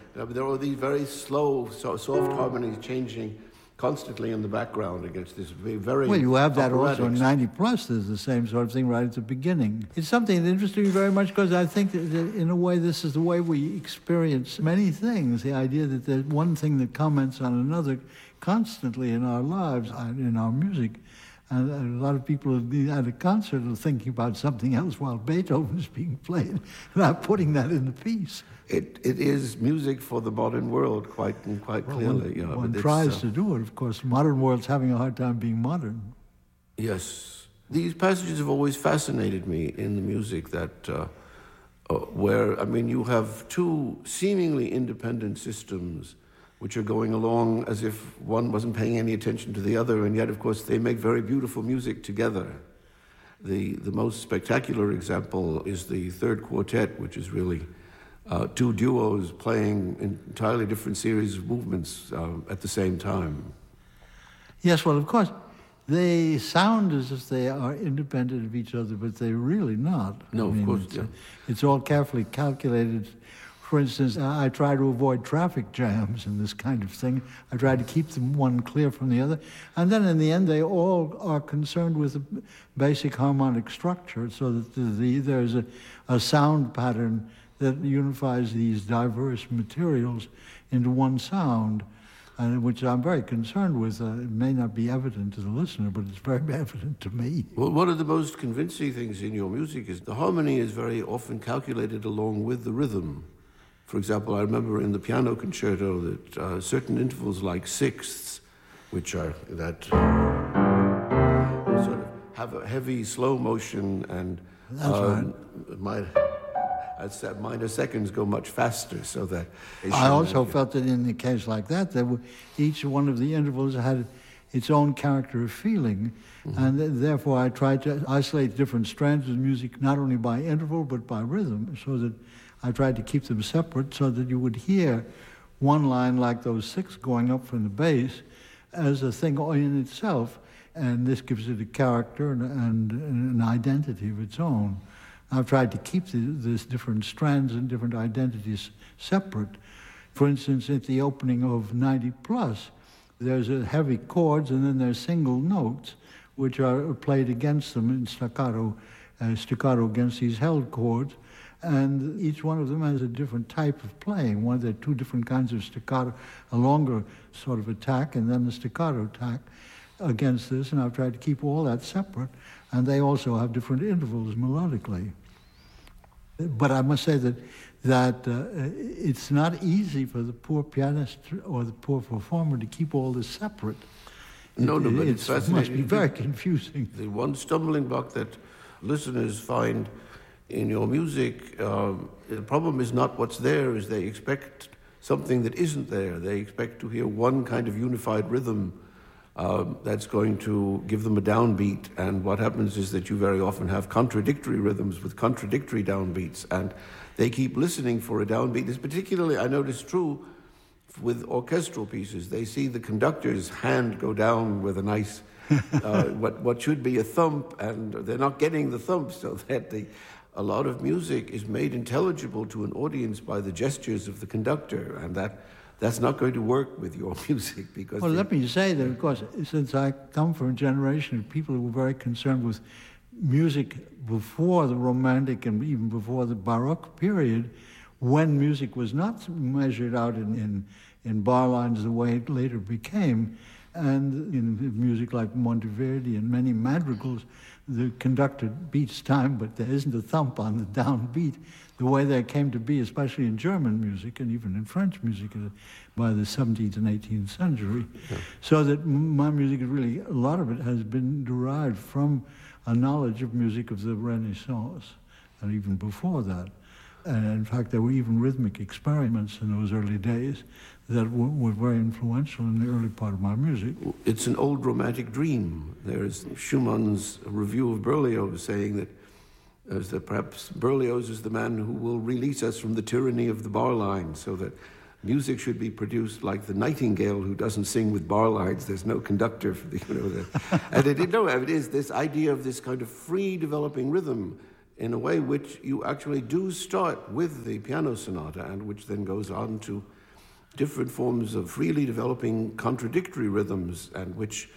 There are these very slow, soft harmonies changing constantly in the background against this very Well, you have that also in 90 operatic Plus. There's the same sort of thing right at the beginning. It's something that interests me very much because I think that in a way this is the way we experience many things. The idea that there's one thing that comments on another constantly in our lives, in our music. And a lot of people at a concert are thinking about something else while Beethoven is being played, not putting that in the piece. It is music for the modern world, quite clearly. One tries to do it, of course. The modern world's having a hard time being modern. Yes. These passages have always fascinated me in the music that where, I mean, you have two seemingly independent systems which are going along as if one wasn't paying any attention to the other, and yet, of course, they make very beautiful music together. The most spectacular example is the third quartet, which is really two duos playing entirely different series of movements at the same time. Yes, well, of course, they sound as if they are independent of each other, but they're really not. No, of course. It's all carefully calculated. For instance, I try to avoid traffic jams and this kind of thing. I try to keep them one clear from the other. And then in the end, they all are concerned with the basic harmonic structure so that there's a sound pattern that unifies these diverse materials into one sound, which I'm very concerned with. It may not be evident to the listener, but it's very evident to me. Well, one of the most convincing things in your music is the harmony is very often calculated along with the rhythm. For example, I remember in the piano concerto that certain intervals like sixths, which are that sort of have a heavy slow motion, and minor seconds go much faster, so that... I also felt that in a case like that, each one of the intervals had its own character of feeling, and therefore I tried to isolate different strands of music, not only by interval, but by rhythm, so that I tried to keep them separate so that you would hear one line like those six going up from the bass as a thing in itself, and this gives it a character and an identity of its own. I've tried to keep these different strands and different identities separate. For instance, at the opening of 90 Plus, there's a heavy chords and then there's single notes which are played against them in staccato against these held chords. And each one of them has a different type of playing. There are two different kinds of staccato, a longer sort of attack and then the staccato attack against this, and I've tried to keep all that separate, and they also have different intervals melodically. But I must say that it's not easy for the poor pianist or the poor performer to keep all this separate. But it's fascinating. It must be very confusing. The one stumbling block that listeners find in your music, the problem is not what's there, is they expect something that isn't there. They expect to hear one kind of unified rhythm that's going to give them a downbeat, and what happens is that you very often have contradictory rhythms with contradictory downbeats, and they keep listening for a downbeat. This particularly, I notice, true with orchestral pieces. They see the conductor's hand go down with a nice, what should be a thump, and they're not getting the thump, so that a lot of music is made intelligible to an audience by the gestures of the conductor, and that's not going to work with your music because... Well, let me say that, of course, since I come from a generation of people who were very concerned with music before the Romantic and even before the Baroque period, when music was not measured out in bar lines the way it later became, and in music like Monteverdi and many madrigals, the conductor beats time, but there isn't a thump on the downbeat, the way they came to be, especially in German music and even in French music by the 17th and 18th century. Yeah. So that my music is really, a lot of it has been derived from a knowledge of music of the Renaissance, and even before that. And in fact, there were even rhythmic experiments in those early days that were very influential in the early part of my music. It's an old romantic dream. There's Schumann's review of Berlioz saying that perhaps Berlioz is the man who will release us from the tyranny of the bar line, so that music should be produced like the nightingale who doesn't sing with bar lines. There's no conductor for the, and it is this idea of this kind of free developing rhythm in a way which you actually do start with the piano sonata and which then goes on to different forms of freely developing contradictory rhythms and which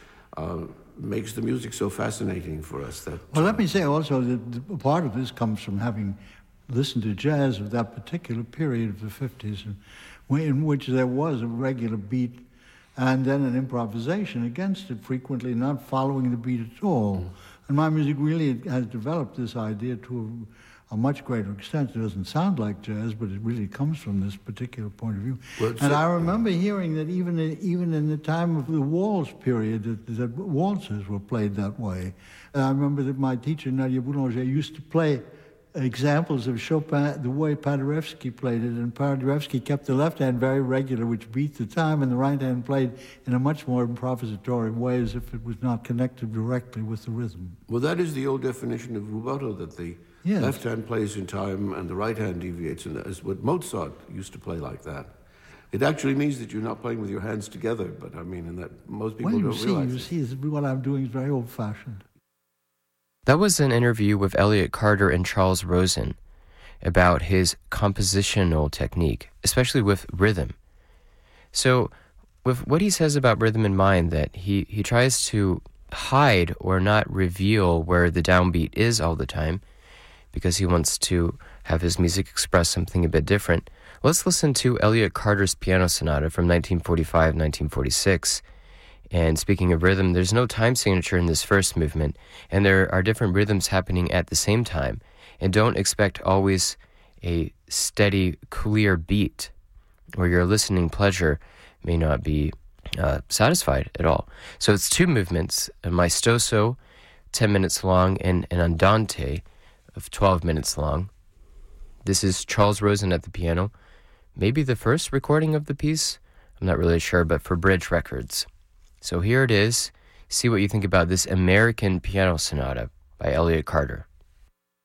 makes the music so fascinating for us. Well, let me say also that part of this comes from having listened to jazz of that particular period of the 50s in which there was a regular beat and then an improvisation against it, frequently not following the beat at all. And my music really has developed this idea to a much greater extent. It doesn't sound like jazz, but it really comes from this particular point of view. Well, and I remember hearing that even in the time of the waltz period, that waltzes were played that way. I remember that my teacher, Nadia Boulanger, used to play examples of Chopin the way Paderewski played it, and Paderewski kept the left hand very regular, which beat the time, and the right hand played in a much more improvisatory way, as if it was not connected directly with the rhythm. Well, that is the old definition of rubato, that the left hand plays in time and the right hand deviates, and that's what Mozart used to play like that. It actually means that you're not playing with your hands together, but I mean, and that most people don't realize. You see, what I'm doing is very old-fashioned. That was an interview with Elliott Carter and Charles Rosen about his compositional technique, especially with rhythm. So with what he says about rhythm in mind, that he tries to hide or not reveal where the downbeat is all the time because he wants to have his music express something a bit different. Let's listen to Elliott Carter's Piano Sonata from 1945-1946. And speaking of rhythm, there's no time signature in this first movement, and there are different rhythms happening at the same time. And don't expect always a steady, clear beat, or your listening pleasure may not be satisfied at all. So it's two movements, a maestoso, 10 minutes long, and an andante of 12 minutes long. This is Charles Rosen at the piano. Maybe the first recording of the piece? I'm not really sure, but for Bridge Records. So here it is. See what you think about this American Piano Sonata by Elliott Carter.